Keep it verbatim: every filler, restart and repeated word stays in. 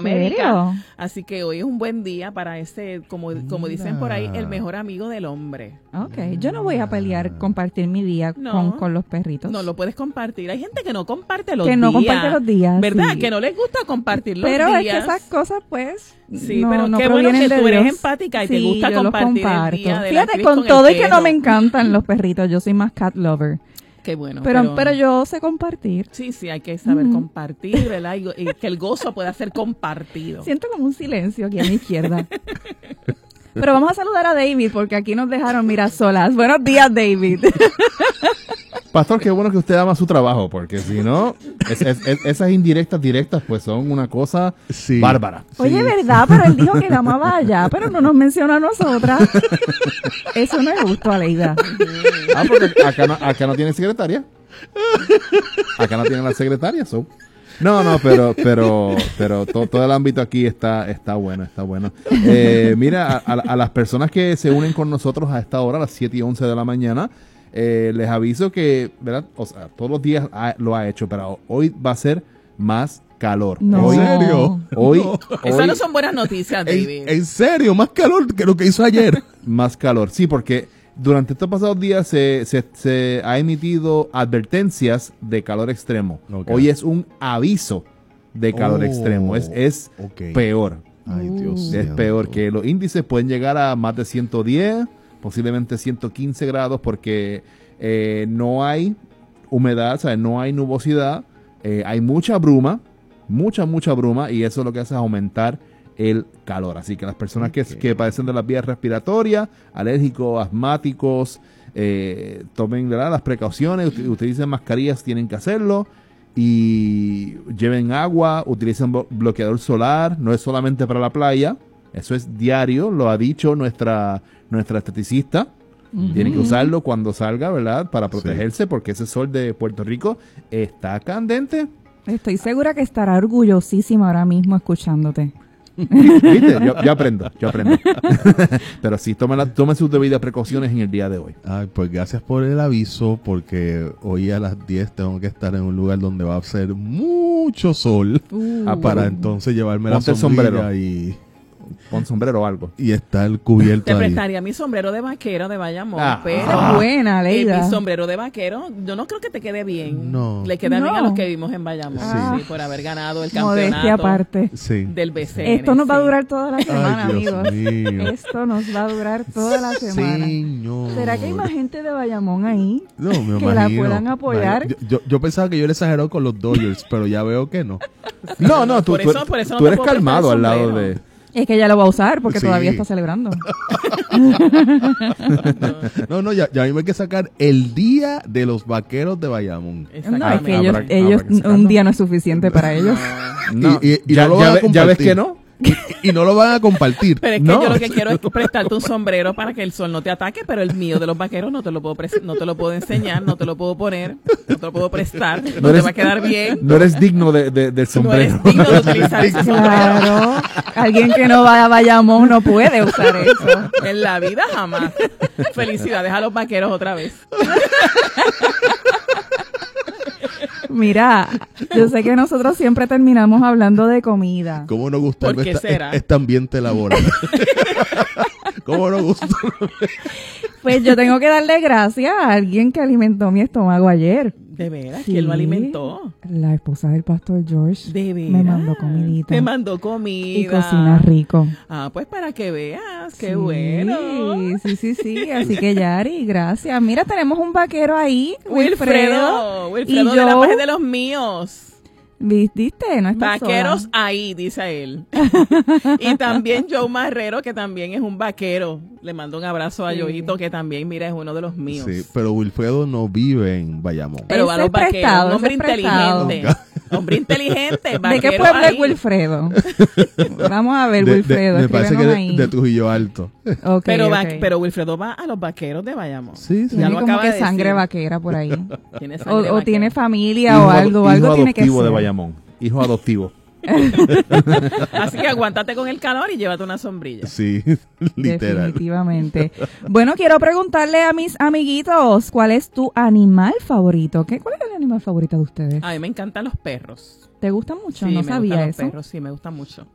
América. serio? Así que hoy es un buen día para ese, como, como dicen por ahí, el mejor amigo del hombre. Ok, yo no voy a pelear compartir mi día No. con, con los perritos. No lo puedes compartir. Hay gente que no comparte los que días. no comparte los días. ¿Verdad? sí. Que no les gusta compartir los Pero días. es que esas cosas, pues, Sí, no, pero no qué bueno provienen que de tú eres Dios. empática y te Sí, gusta yo los compartir el comparto. día de la Fíjate, actriz con, con todo el y que no perro. me encantan los perritos, yo soy más cat lover. Qué bueno. Pero, pero, pero yo sé compartir. Sí, sí, hay que saber Ujú. compartir, ¿verdad? Y, y que el gozo pueda ser compartido. Siento como un silencio aquí a mi izquierda. Pero vamos a saludar a David porque aquí nos dejaron, mira, solas. Buenos días, David. Pastor, qué bueno que usted ama su trabajo, porque si no, es- es- es- esas indirectas directas pues son una cosa Sí. bárbara. Oye, Sí. ¿verdad? Pero él dijo que la amaba allá, pero no nos mencionó a nosotras. Eso no es justo, Aleida. Ah, porque acá no, acá no tiene secretaria. Acá no tiene la secretaria, so. No, no, pero, pero, pero to- todo el ámbito aquí está, está bueno, está bueno. Eh, mira, a, a- a las personas que se unen con nosotros a esta hora, a las siete y once de la mañana, eh, les aviso que, ¿verdad? O sea, todos los días ha- lo ha hecho, pero hoy va a ser más calor. No. Hoy, ¿En serio? hoy, No. Esas hoy no son buenas noticias, David. ¿En, en serio? Más calor que lo que hizo ayer. más calor. Sí, porque durante estos pasados días se, se, se ha emitido advertencias de calor extremo. Ok. Hoy es un aviso de calor Oh, extremo. Es, es ok. peor. Ay, Dios Es santo. peor, que los índices pueden llegar a más de ciento diez, posiblemente ciento quince grados, porque eh, no hay humedad, o sea, no hay nubosidad, eh, hay mucha bruma, mucha, mucha bruma, y eso lo que hace es aumentar el calor. Así que las personas que, Ok. que padecen de las vías respiratorias, alérgicos, asmáticos, eh, tomen, ¿verdad?, las precauciones, ut- utilicen mascarillas, tienen que hacerlo, y lleven agua, utilicen blo- bloqueador solar, no es solamente para la playa, eso es diario, lo ha dicho nuestra, nuestra esteticista. Tiene que usarlo cuando salga, ¿verdad? Para protegerse, porque ese sol de Puerto Rico está candente. Estoy segura que estará orgullosísima ahora mismo escuchándote. ¿Viste? Yo, yo aprendo, yo aprendo. Pero sí, tomen, la- tomen sus debidas precauciones en el día de hoy. Ay, pues gracias por el aviso, porque hoy a las diez tengo que estar en un lugar donde va a ser mucho sol Ah, para pues, entonces llevarme ponte la el sombrilla sombrero. y, Pon sombrero o algo. y estar cubierto Te ahí. prestaría mi sombrero de vaquero de Bayamón, Ah. pero Esa es buena, eh, Aleida. mi sombrero de vaquero, yo no creo que te quede bien. No. Le queda bien a No. los que vivimos en Bayamón, Sí. sí, por haber ganado el Modestia campeonato aparte. Sí. del B C N. Esto nos va a sí. durar toda la semana, Ay, Dios amigos. mío. Esto nos va a durar toda la semana. Señor. ¿Será que hay más gente de Bayamón ahí? No, me que la imagino. puedan apoyar? Yo, yo, yo pensaba que yo era exagerado con los Dodgers, pero ya veo que no. No, no, tú, Por tú- eso- por eso no tú te eres puedo prestar calmado el al lado sombrero. de... Es que ella lo va a usar porque Sí. todavía está celebrando. No, no, ya, ya a mí me hay que sacar el día de los vaqueros de Bayamón. No, es Exactamente. que ellos, Habrá- ellos habrá que sacarlo. un día no es suficiente para ellos. No, Y- y- y ya, no lo ya van a ve- ya ves compartir. que no. Y, y no lo van a compartir. Pero es que No. yo lo que quiero es prestarte un sombrero para que el sol no te ataque, pero el mío de los vaqueros no te lo puedo pres- no te lo puedo enseñar, no te lo puedo poner, no te lo puedo prestar, no, te eres- va a quedar bien. No eres digno de, de- del No sombrero. eres digno de utilizar ese sombrero. Claro. Alguien que no va a Bayamón no puede usar eso. En la vida jamás. Felicidades a los vaqueros otra vez. Mira, yo sé que nosotros siempre terminamos hablando de comida. ¿Cómo no gusta ¿Por qué esta- será? este ambiente laboral? ¿Cómo no gusta? Pues yo tengo que darle gracias a alguien que alimentó mi estómago ayer. De veras, Sí. ¿quién lo alimentó? La esposa del pastor George De veras. me mandó comidita. Te mandó comida. Y cocina rico. Ah, pues para que veas, qué Sí, bueno. Sí, sí, sí. Así que Yari, gracias. Mira, tenemos un vaquero ahí, Wilfredo. Wilfredo, Wilfredo y de la yo- paja de los míos. ¿Viste? No está Vaqueros ahí, dice él. Y también Joe Marrero, que también es un vaquero. Le mando un abrazo a Sí. Joito, que también, mira, es uno de los míos. Sí, pero Wilfredo no vive en Bayamón. Pero Ese va a los es vaqueros, prestado, un hombre ese es prestado. inteligente. Hombre inteligente, ¿De qué vaquero pueblo es ahí. Wilfredo? Vamos a ver, De- de- Wilfredo. me parece que escríbenos de, ahí. de Trujillo Alto. Ok, Pero, va- ok. pero Wilfredo va a los vaqueros de Bayamón. Sí, sí. Ya Tiene lo como acaba que de sangre decir. vaquera por ahí. Tiene O, sangre o vaquera. tiene familia Hijo o ado- algo. hijo Algo tiene que adoptivo ser. de Bayamón. Hijo adoptivo. Así que aguántate con el calor y llévate una sombrilla. Sí, literal. Definitivamente. Bueno, quiero preguntarle a mis amiguitos, ¿cuál es tu animal favorito? ¿Qué, ¿Cuál es el animal favorito de ustedes? A mí me encantan los perros. ¿Te gustan mucho? Sí, no me sabía gustan los eso. perros, sí, me gustan mucho.